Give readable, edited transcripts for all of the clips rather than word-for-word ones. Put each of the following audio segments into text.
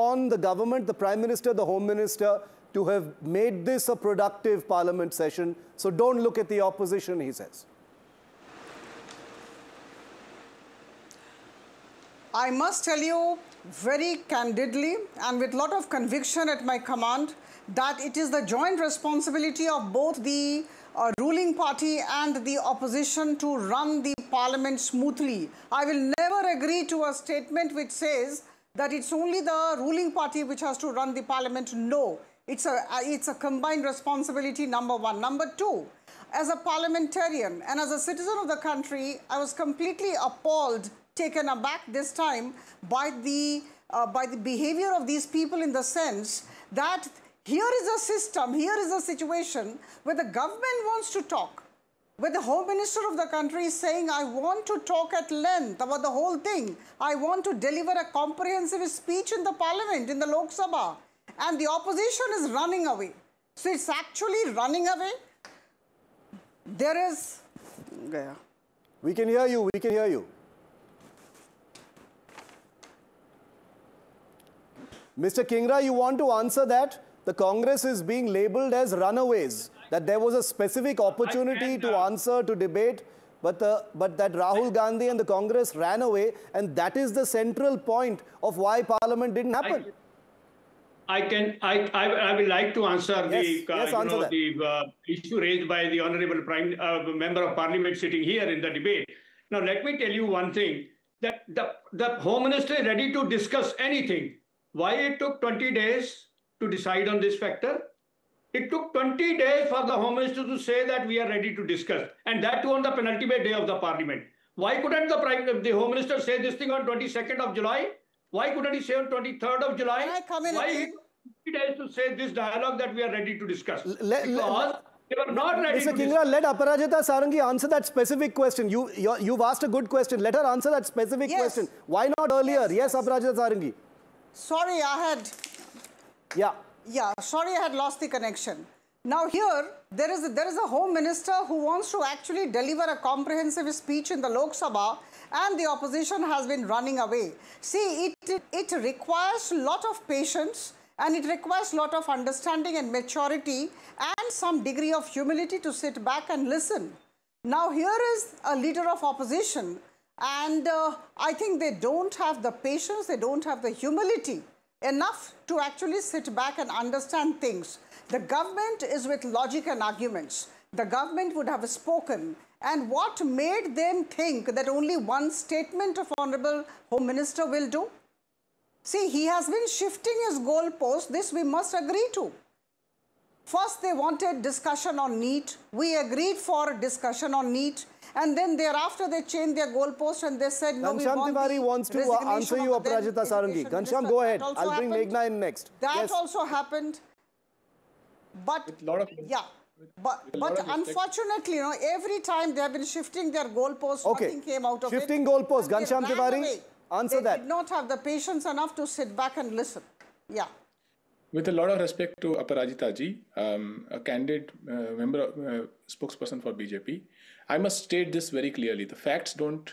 on the government, the Prime Minister, the Home Minister, to have made this a productive Parliament session. So don't look at the opposition, he says. I must tell you very candidly and with a lot of conviction at my command that it is the joint responsibility of both the ruling party and the opposition to run the Parliament smoothly. I will never agree to a statement which says that it's only the ruling party which has to run the Parliament. No, it's a combined responsibility, number one. Number two, as a parliamentarian and as a citizen of the country, I was completely appalled, taken aback this time by the behavior of these people, in the sense that here is a system, here is a situation where the government wants to talk, where the Home Minister of the country is saying, I want to talk at length about the whole thing. I want to deliver a comprehensive speech in the Parliament, in the Lok Sabha. And the opposition is running away. So it's actually running away. There is... We can hear you, we can hear you. Mr. Kingra, you want to answer that? The Congress is being labelled as runaways, that there was a specific opportunity to answer, to debate, but that Rahul Gandhi and the Congress ran away, and that is the central point of why Parliament didn't happen. I will like to answer the issue raised by the Honourable Member of Parliament sitting here in the debate. Now, let me tell you one thing, that the Home Minister is ready to discuss anything. Why it took 20 days to decide on this factor? It took 20 days for the Home Minister to say that we are ready to discuss, and that too on the penultimate day of the Parliament. Why couldn't the Home Minister say this thing on 22nd of July? Why couldn't he say on 23rd of July? Why he took 20 days to say this dialogue that we are ready to discuss? Because they were not ready Mr. Kingra, let Aparajita Sarangi answer that specific question. You've asked a good question. Let her answer that specific question. Why not earlier? Yes, Aparajita Sarangi. Sorry, sorry, I had lost the connection. Now here, there is a Home Minister who wants to actually deliver a comprehensive speech in the Lok Sabha, and the opposition has been running away. See, it requires a lot of patience, and it requires a lot of understanding and maturity and some degree of humility to sit back and listen. Now here is a leader of opposition, and I think they don't have the patience, they don't have the humility enough to actually sit back and understand things. The government is with logic and arguments. The government would have spoken. And what made them think that only one statement of Honourable Home Minister will do? See, he has been shifting his goalpost. This we must agree to. First, they wanted discussion on NEET. We agreed for discussion on NEET. And then thereafter, they changed their goalpost and they said, no, Ghanshyam Tiwari wants to answer you, Aparajita Sarangi. Ghanshyam, go ahead. I'll bring Meghna in next. That also happened. But, but unfortunately, you know, every time they have been shifting their goalposts, nothing came out of it. Shifting goalposts. Ghanshyam Tiwari, answer that. They did not have the patience enough to sit back and listen. With a lot of respect to Aparajita ji, a candid spokesperson for BJP, I must state this very clearly. The facts don't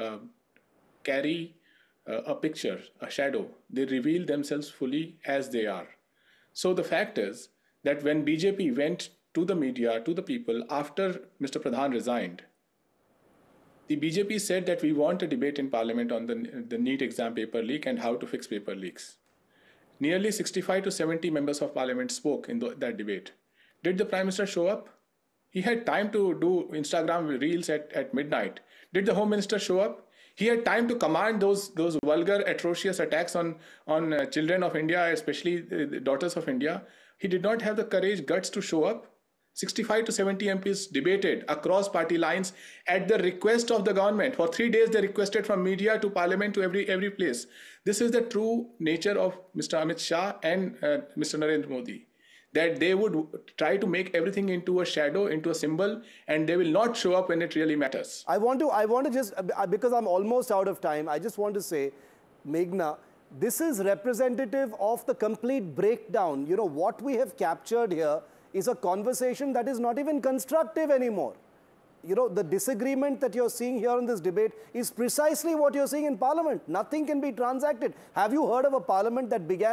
carry a picture, a shadow. They reveal themselves fully as they are. So the fact is that when BJP went to the media, to the people, after Mr. Pradhan resigned, the BJP said that we want a debate in Parliament on the NEET exam paper leak and how to fix paper leaks. Nearly 65 to 70 members of Parliament spoke in that debate. Did the Prime Minister show up? He had time to do Instagram reels at midnight. Did the Home Minister show up? He had time to command those vulgar, atrocious attacks on children of India, especially the daughters of India. He did not have the courage, guts to show up. 65 to 70 MPs debated across party lines at the request of the government. For 3 days, they requested from media to Parliament to every place. This is the true nature of Mr. Amit Shah and Mr. Narendra Modi, that they would try to make everything into a shadow, into a symbol, and they will not show up when it really matters. I want to just, because I'm almost out of time, I just want to say, Meghna, this is representative of the complete breakdown. You know, what we have captured here is a conversation that is not even constructive anymore. You know, the disagreement that you're seeing here in this debate is precisely what you're seeing in Parliament. Nothing can be transacted. Have you heard of a Parliament that began